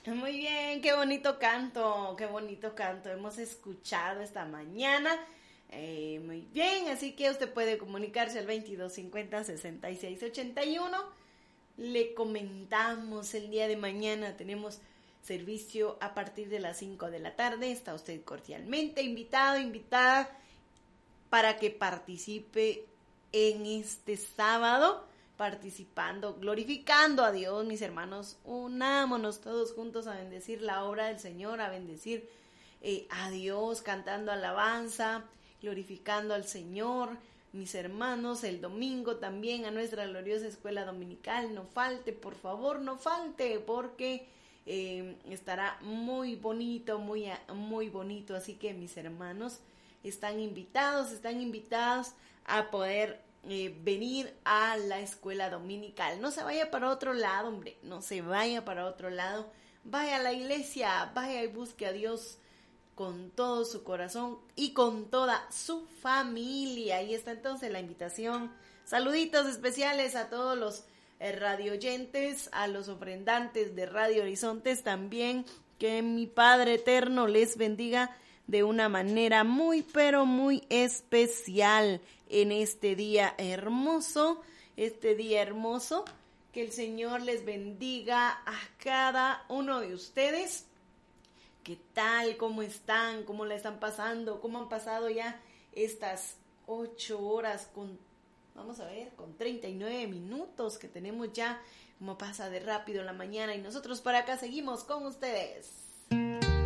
Muy bien, qué bonito canto, qué bonito canto hemos escuchado esta mañana. Muy bien, así que usted puede comunicarse al 2250-6681. Le comentamos el día de mañana, tenemos servicio a partir de las 5 de la tarde. Está usted cordialmente invitado, invitada para que participe en este sábado, participando, glorificando a Dios, mis hermanos. Unámonos todos juntos a bendecir la obra del Señor, a bendecir a Dios, cantando alabanza, glorificando al Señor. Mis hermanos, el domingo también a nuestra gloriosa escuela dominical. No falte, por favor, no falte, porque estará muy bonito, muy bonito. Así que mis hermanos están invitados a poder venir a la escuela dominical. No se vaya para otro lado, hombre, no se vaya para otro lado. Vaya a la iglesia, vaya y busque a Dios con todo su corazón y con toda su familia. Ahí está entonces la invitación. Saluditos especiales a todos los radioyentes, a los ofrendantes de Radio Horizontes también. Que mi Padre Eterno les bendiga de una manera muy, pero muy especial en este día hermoso. Que el Señor les bendiga a cada uno de ustedes. ¿Qué tal? ¿Cómo están? ¿Cómo la están pasando? ¿Cómo han pasado ya estas 8 horas vamos a ver, con 39 minutos que tenemos ya? ¿Cómo pasa de rápido la mañana? Y nosotros por acá seguimos con ustedes.